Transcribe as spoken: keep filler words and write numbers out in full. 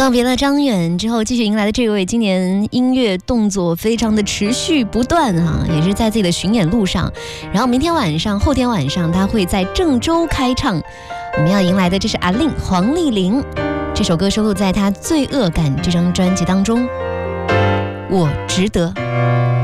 告别了张远之后，继续迎来的这位今年音乐动作非常的持续不断啊，也是在自己的巡演路上。然后明天晚上、后天晚上，他会在郑州开唱。我们要迎来的这是阿令黄丽玲，这首歌收录在他《罪恶感》这张专辑当中。我值得。